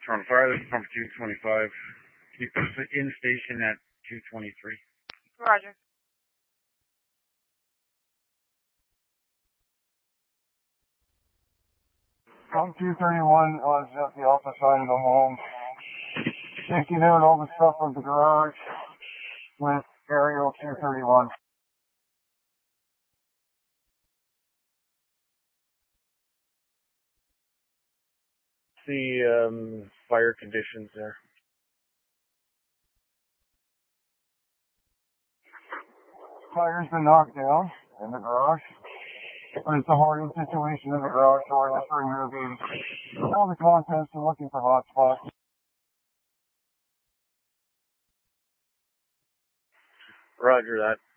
On fire, this is pump 225. Can you put it in station at 223? Roger. Pump 231 was at the opposite side of the home. Taking out all the stuff from the garage with aerial 231. The fire conditions there. Fire's been knocked down in the garage, but it's a hoarding situation in the garage, so we're just removing all the contents and looking for hot spots. Roger that.